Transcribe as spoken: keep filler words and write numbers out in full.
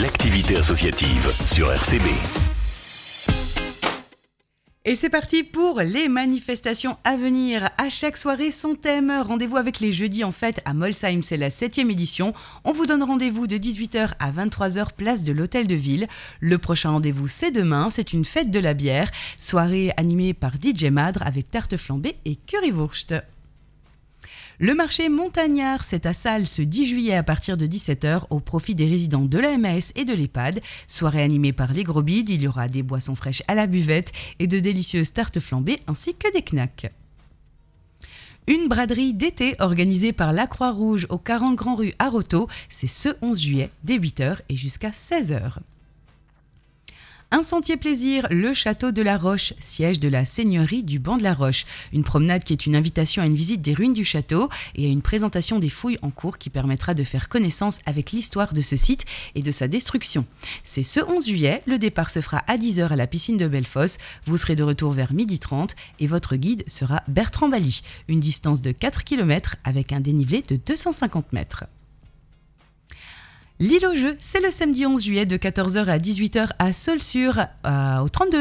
l'activité associative sur R C B. Et c'est parti pour les manifestations à venir. À chaque soirée, son thème. Rendez-vous avec les jeudis en fête à Molsheim, c'est la septième édition. On vous donne rendez-vous de dix-huit heures à vingt-trois heures, place de l'Hôtel de Ville. Le prochain rendez-vous, c'est demain. C'est une fête de la bière. Soirée animée par D J Madre avec tarte flambée et currywurst. Le marché montagnard, c'est à Salles ce dix juillet à partir de dix-sept heures au profit des résidents de la M A S et de l'EHPAD. Soirée animée par les gros bides, il y aura des boissons fraîches à la buvette et de délicieuses tartes flambées ainsi que des knacks. Une braderie d'été organisée par la Croix-Rouge au quarante Grand Rue à Roto, c'est ce onze juillet dès huit heures et jusqu'à seize heures. Un sentier plaisir, le château de la Roche, siège de la seigneurie du Banc de la Roche. Une promenade qui est une invitation à une visite des ruines du château et à une présentation des fouilles en cours qui permettra de faire connaissance avec l'histoire de ce site et de sa destruction. C'est ce onze juillet, le départ se fera à dix heures à la piscine de Bellefosse. Vous serez de retour vers midi trente et votre guide sera Bertrand Bally. Une distance de quatre kilomètres avec un dénivelé de deux cent cinquante mètres. L'île aux Jeux, c'est le samedi onze juillet de quatorze heures à dix-huit heures à Saulxures, euh, au trente-deux